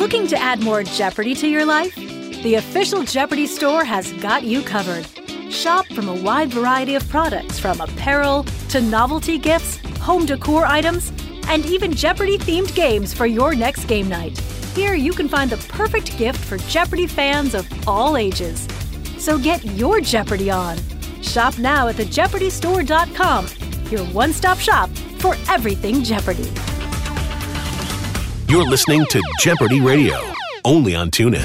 Looking to add more Jeopardy to your life? The official Jeopardy store has got you covered. Shop from a wide variety of products, from apparel to novelty gifts, home decor items, and even Jeopardy-themed games for your next game night. Here you can find the perfect gift for Jeopardy fans of all ages. So get your Jeopardy on. Shop now at thejeopardystore.com, your one-stop shop for everything Jeopardy. You're listening to Jeopardy Radio, only on TuneIn.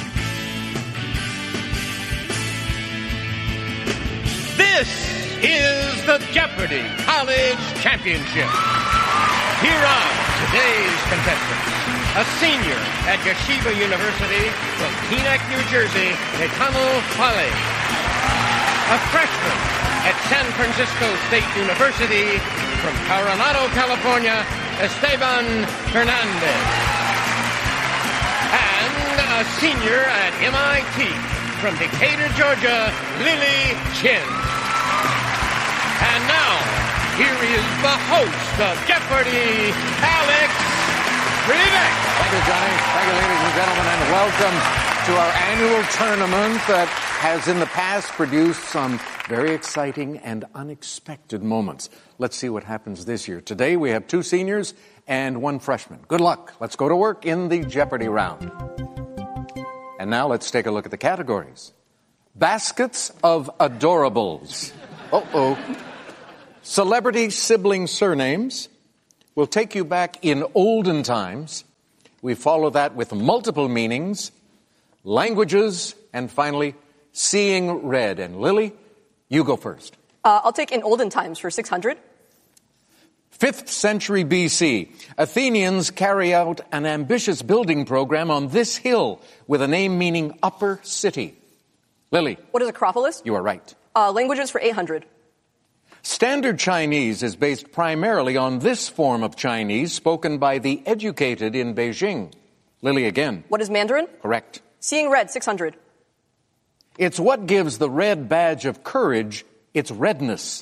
This is the Jeopardy College Championship. Here are today's contestants. A senior at Yeshiva University from Teaneck, New Jersey, Netanel Pale. A freshman at San Francisco State University from Coronado, California, Esteban Hernandez. And a senior at MIT from Decatur, Georgia, Lily Chin. And now, here is the host of Jeopardy, Alex Trebek. Thank you, Johnny. Thank you, ladies and gentlemen, and welcome to our annual tournament that has in the past produced some very exciting and unexpected moments. Let's see what happens this year. Today we have 2 seniors and 1 freshman. Good luck. Let's go to work in the Jeopardy round. And now let's take a look at the categories. Baskets of adorables. Uh-oh. Celebrity sibling surnames. We'll take you back in olden times. We follow that with multiple meanings, languages, and finally, seeing red. And Lily, you go first. I'll take in olden times for 600. 5th century BC, Athenians carry out an ambitious building program on this hill with a name meaning upper city. Lily. What is Acropolis? You are right. Languages for 800. Standard Chinese is based primarily on this form of Chinese spoken by the educated in Beijing. Lily again. What is Mandarin? Correct. Seeing red, 600. It's what gives the red badge of courage its redness.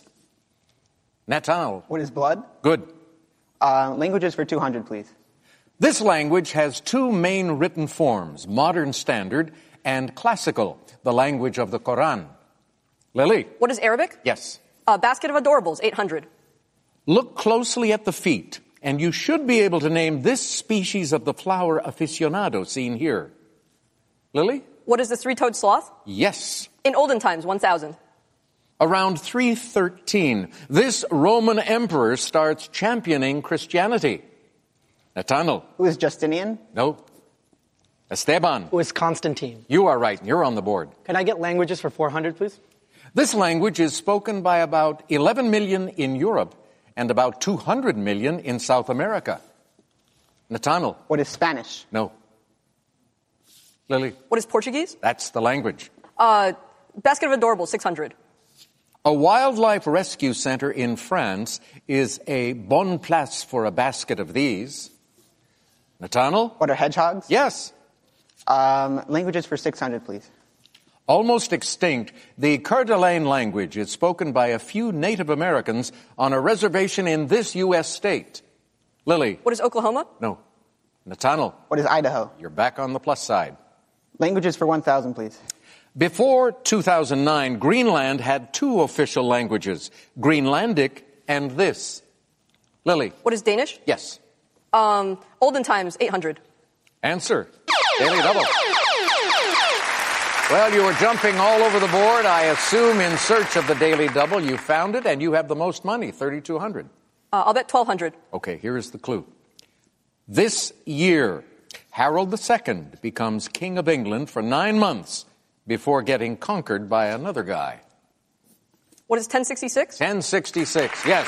Natal. What is blood? Good. Languages for 200, please. This language has 2 main written forms, modern standard and classical, the language of the Quran. Lily. What is Arabic? Yes. Basket of adorables, 800. Look closely at the feet, and you should be able to name this species of the flower aficionado seen here. Lily? What is the 3-toed sloth? Yes. In olden times, 1000. Around 313, this Roman emperor starts championing Christianity. Nathaniel. Who is Justinian? No. Esteban. Who is Constantine? You are right. You're on the board. Can I get languages for 400, please? This language is spoken by about 11 million in Europe and about 200 million in South America. Nathaniel. What is Spanish? No. Lily. What is Portuguese? That's the language. Basket of adorables, 600. A wildlife rescue center in France is a bonne place for a basket of these. Nathaniel? What are hedgehogs? Yes. Languages for 600, please. Almost extinct, the Coeur d'Alene language is spoken by a few Native Americans on a reservation in this U.S. state. Lily? What is Oklahoma? No. Nathaniel? What is Idaho? You're back on the plus side. Languages for 1,000, please. Before 2009, Greenland had 2 official languages, Greenlandic and this. Lily? What is Danish? Yes. Olden times, 800. Answer. Daily double. Well, you were jumping all over the board. I assume in search of the daily double. You found it, and you have the most money, 3,200. I'll bet 1,200. Okay, here is the clue. This year, Harold II becomes King of England for 9 months before getting conquered by another guy. What is 1066? 1066, yes.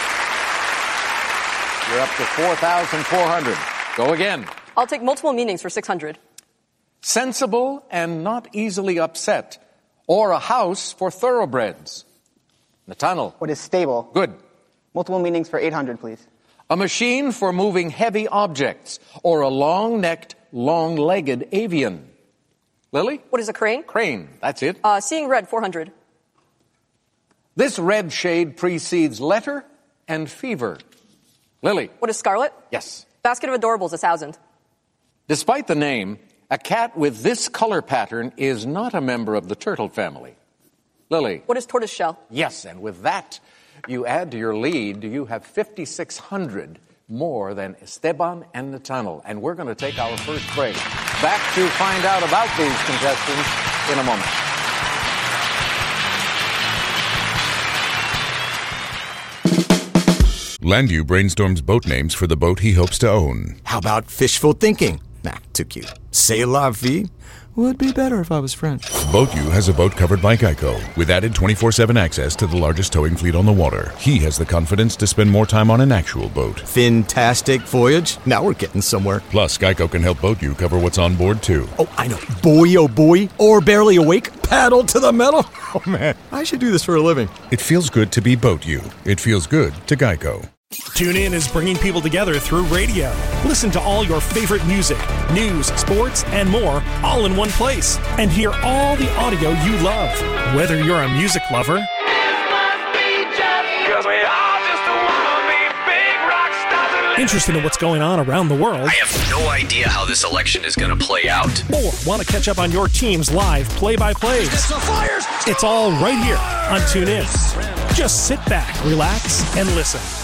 You're up to 4,400. Go again. I'll take multiple meanings for 600. Sensible and not easily upset, or a house for thoroughbreds. Nathaniel. What is stable? Good. Multiple meanings for 800, please. A machine for moving heavy objects, or a long-necked, long-legged avian. Lily? What is a crane? Crane, that's it. Seeing red, 400. This red shade precedes letter and fever. Lily? What is scarlet? Yes. Basket of adorables, 1,000. Despite the name, a cat with this color pattern is not a member of the turtle family. Lily. What is tortoiseshell? Yes, and with that, you add to your lead, you have 5,600 more than Esteban and Nathaniel. And we're going to take our first break. Back to find out about these contestants in a moment. Landu brainstorms boat names for the boat he hopes to own. How about fishful thinking? Nah, too cute. C'est la vie? Would be better if I was French. BoatU has a boat covered by Geico, with added 24/7 access to the largest towing fleet on the water. He has the confidence to spend more time on an actual boat. Fantastic voyage. Now we're getting somewhere. Plus, Geico can help BoatU cover what's on board, too. Oh, I know. Boy, oh boy. Or barely awake. Paddle to the metal. Oh, man. I should do this for a living. It feels good to be BoatU. It feels good to Geico. TuneIn is bringing people together through radio. Listen to all your favorite music, news, sports, and more all in one place. And hear all the audio you love. Whether you're a music lover, interested in what's going on around the world, I have no idea how this election is going to play out, or want to catch up on your team's live play-by-plays, it's all right here on TuneIn. Just sit back, relax, and listen.